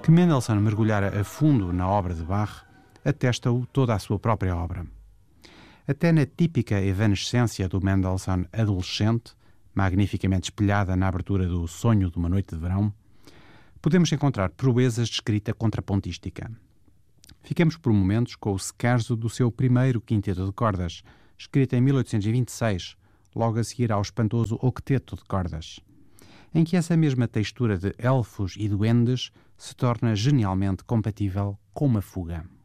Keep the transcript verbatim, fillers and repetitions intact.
Que Mendelssohn mergulhara a fundo na obra de Bach atesta-o toda a sua própria obra. Até na típica evanescência do Mendelssohn adolescente, magnificamente espelhada na abertura do Sonho de uma Noite de Verão, podemos encontrar proezas de escrita contrapontística. Fiquemos por momentos com o scherzo do seu primeiro quinteto de cordas, escrito em mil oitocentos e vinte e seis, logo a seguir ao espantoso octeto de cordas, em que essa mesma textura de elfos e duendes se torna genialmente compatível com uma fuga.